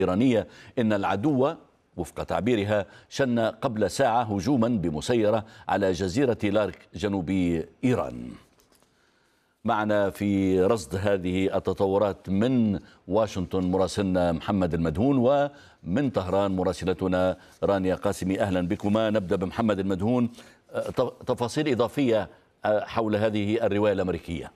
الإيرانية إن العدو وفق تعبيرها شن قبل ساعة هجوما بمسيرة على جزيرة لارك جنوب إيران. معنا في رصد هذه التطورات من واشنطن مراسلنا محمد المدهون، ومن طهران مراسلتنا رانيا قاسمي. أهلا بكما. نبدأ بمحمد المدهون، تفاصيل إضافية حول هذه الرواية الأمريكية.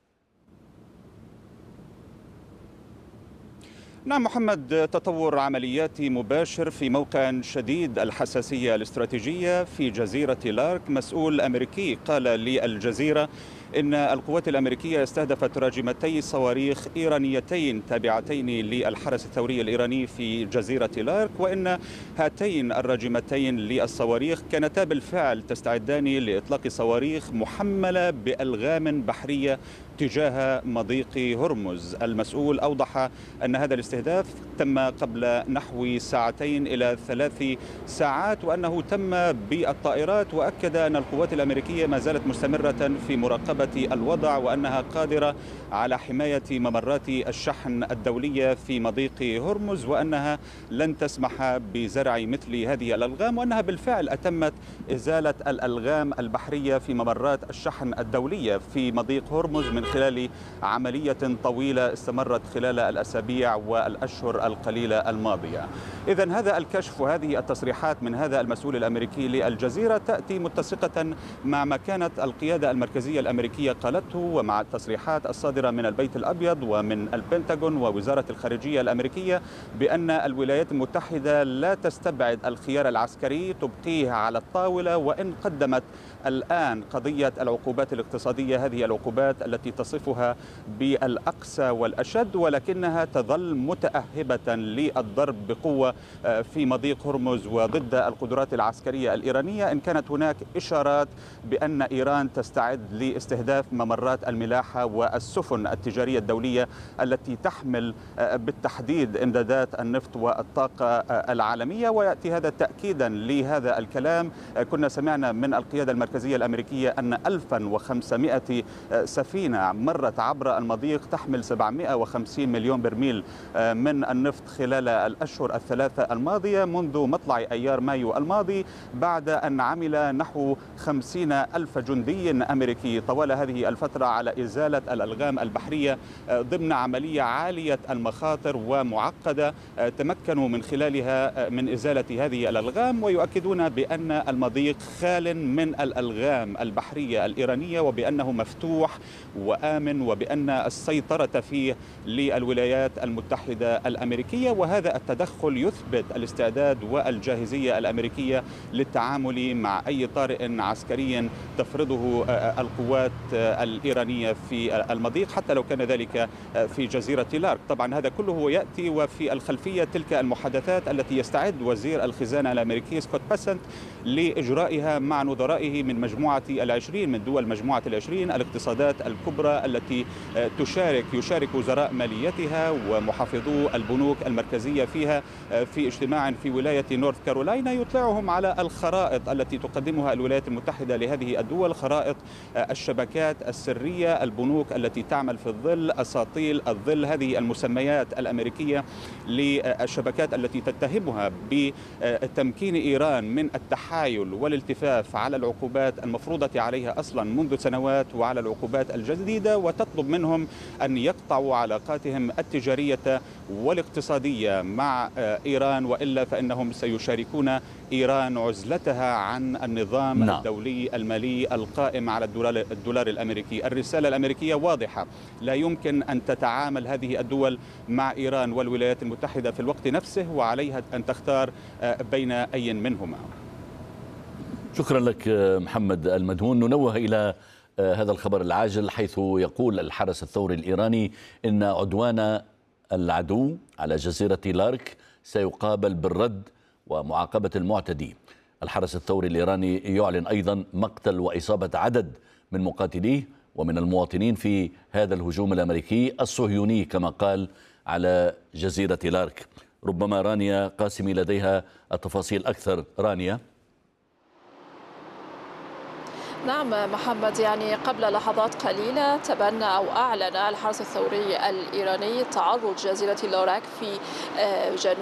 نعم محمد، تطور عملياتي مباشر في موقع شديد الحساسية الاستراتيجية في جزيرة لارك. مسؤول أمريكي قال للجزيرة إن القوات الأمريكية استهدفت راجمتي صواريخ إيرانيتين تابعتين للحرس الثوري الإيراني في جزيرة لارك، وإن هاتين الراجمتين للصواريخ كانتا بالفعل تستعدان لإطلاق صواريخ محملة بألغام بحرية تجاه مضيق هرمز. المسؤول أوضح أن هذا الاستهداف تم قبل نحو 2 إلى 3 ساعات، وأنه تم بالطائرات، وأكد أن القوات الأمريكية ما زالت مستمرة في مراقبة الوضع، وأنها قادرة على حماية ممرات الشحن الدولية في مضيق هرمز، وأنها لن تسمح بزرع مثل هذه الألغام، وأنها بالفعل أتمت إزالة الألغام البحرية في ممرات الشحن الدولية في مضيق هرمز من خلال عملية طويلة استمرت خلال الأسابيع والأشهر القليلة الماضية. إذن هذا الكشف وهذه التصريحات من هذا المسؤول الأمريكي للجزيرة تأتي متسقة مع ما كانت القيادة المركزية الأمريكية قالته، ومع التصريحات الصادرة من البيت الأبيض ومن البنتاغون ووزارة الخارجية الأمريكية بأن الولايات المتحدة لا تستبعد الخيار العسكري، تبقيه على الطاولة، وإن قدمت الآن قضية العقوبات الاقتصادية، هذه العقوبات التي تصفها بالأقسى والأشد، ولكنها تظل متأهبة للضرب بقوة في مضيق هرمز وضد القدرات العسكرية الإيرانية، إن كانت هناك إشارات بأن إيران تستعد لاستهداف ممرات الملاحة والسفن التجارية الدولية التي تحمل بالتحديد إمدادات النفط والطاقة العالمية. ويأتي هذا تأكيدا لهذا الكلام. كنا سمعنا من القيادة المركزية الأمريكية أن 1500 سفينة مرت عبر المضيق تحمل 750 مليون برميل من النفط خلال الأشهر الثلاثة الماضية منذ مطلع أيار مايو الماضي، بعد أن عمل نحو 50 ألف جندي أمريكي طوال هذه الفترة على إزالة الألغام البحرية ضمن عملية عالية المخاطر ومعقدة تمكنوا من خلالها من إزالة هذه الألغام، ويؤكدون بأن المضيق خال من الألغام البحرية الإيرانية، وبأنه مفتوح وآمن، وبأن السيطرة فيه للولايات المتحدة الأمريكية. وهذا التدخل يثبت الاستعداد والجاهزية الأمريكية للتعامل مع أي طارئ عسكري تفرضه القوات الإيرانية في المضيق، حتى لو كان ذلك في جزيرة لارك. طبعا هذا كله يأتي وفي الخلفية تلك المحادثات التي يستعد وزير الخزانة الأمريكي سكوت بيسنت لإجرائها مع نظرائه من مجموعة العشرين، من دول مجموعة العشرين الاقتصادات الكبرى التي يشارك وزراء ماليتها ومحافظو البنوك المركزية فيها في اجتماع في ولاية نورث كارولاينا يطلعهم على الخرائط التي تقدمها الولايات المتحدة لهذه الدول، خرائط الشبكات السرية، البنوك التي تعمل في الظل، أساطيل الظل، هذه المسميات الأمريكية للشبكات التي تتهمها بتمكين إيران من التحايل والالتفاف على العقوبات المفروضة عليها أصلا منذ سنوات وعلى العقوبات الجديدة، وتطلب منهم أن يقطعوا علاقاتهم التجارية والاقتصادية مع إيران، وإلا فإنهم سيشاركون إيران عزلتها عن النظام الدولي المالي القائم على الدولار الأمريكي. الرسالة الأمريكية واضحة، لا يمكن أن تتعامل هذه الدول مع إيران والولايات المتحدة في الوقت نفسه، وعليها أن تختار بين أي منهما. شكرا لك محمد المدهون. ننوه إلى هذا الخبر العاجل، حيث يقول الحرس الثوري الإيراني إن عدوان العدو على جزيرة لارك سيقابل بالرد ومعاقبة المعتدي. الحرس الثوري الإيراني يعلن أيضا مقتل وإصابة عدد من مقاتليه ومن المواطنين في هذا الهجوم الأمريكي الصهيوني كما قال على جزيرة لارك. ربما رانيا قاسمي لديها التفاصيل أكثر. رانيا. نعم محمد، يعني قبل لحظات قليلة تبنى أو أعلن الحرس الثوري الإيراني تعرض جزيرة لارك في جنوب